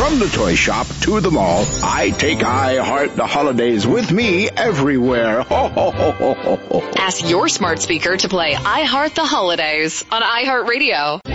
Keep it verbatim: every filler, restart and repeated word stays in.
From the toy shop to the mall, I take I Heart the Holidays with me everywhere. Ho, ho, ho, ho, ho, ho. Ask your smart speaker to play I Heart the Holidays on iHeartRadio.